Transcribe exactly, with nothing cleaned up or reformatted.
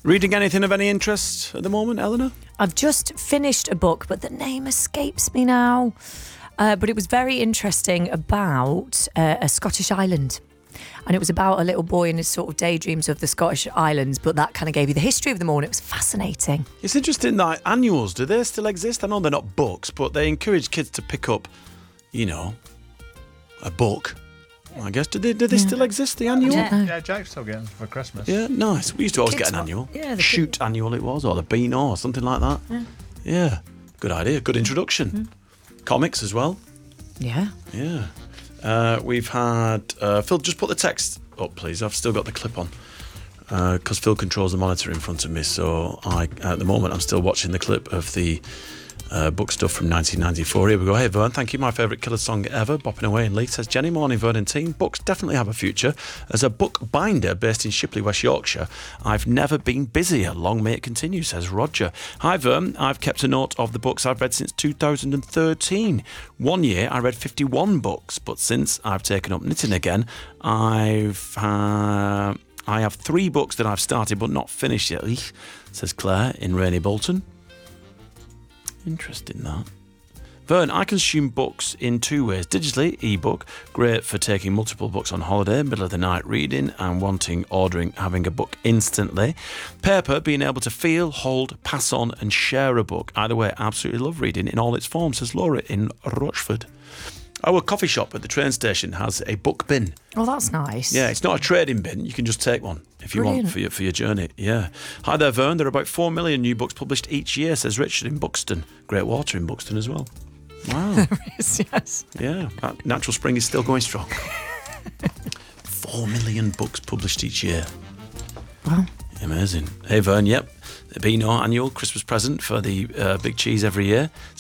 Reading anything of any interest at the moment, Eleanor? I've just finished a book, but the name escapes me now. Uh, but it was very interesting about uh, a Scottish island. And it was about a little boy and his sort of daydreams of the Scottish islands, but that kind of gave you the history of them all, and it was fascinating. It's interesting that annuals, do they still exist? I know they're not books, but they encourage kids to pick up, you know, a book. I guess. Do they, do they yeah. still exist, the annual? Yeah, yeah, Jack's still getting for Christmas. Yeah, nice. We used to always Kids get an what? annual. Yeah, the Shoot annual it was, or the Beano, or something like that. Yeah. Yeah. Good idea. Good introduction. Mm. Comics as well. Yeah. Yeah. Uh, we've had... Uh, Phil, just put the text up, please. I've still got the clip on. Because uh, Phil controls the monitor in front of me, so I, at the moment I'm still watching the clip of the uh, book stuff from nineteen ninety-four. Here we go. Hey, Vern, thank you. My favourite Killer song ever. Bopping Away in Leith, says Jenny. Morning, Vern and team. Books definitely have a future. As a book binder based in Shipley, West Yorkshire, I've never been busier. Long may it continue, says Roger. Hi, Vern. I've kept a note of the books I've read since two thousand thirteen. One year I read fifty-one books, but since I've taken up knitting again, I've... Uh, I have three books that I've started but not finished yet, says Claire in Rainy Bolton. Interesting, that. Vern, I consume books in two ways. Digitally, ebook, great for taking multiple books on holiday, middle of the night reading and wanting, ordering, having a book instantly. Paper, being able to feel, hold, pass on and share a book. Either way, absolutely love reading in all its forms, says Laura in Rochford. Our coffee shop at the train station has a book bin. Oh, that's nice. Yeah, it's not a trading bin. You can just take one if you Brilliant. want for your for your journey. Yeah. Hi there, Vern. There are about four million new books published each year, says Richard in Buxton. Great water in Buxton as well. Wow. There is, yes. Yeah, that Natural Spring is still going strong. Four million books published each year. Wow. Amazing. Hey, Vern, yep. The Beano annual Christmas present for the uh, big cheese every year.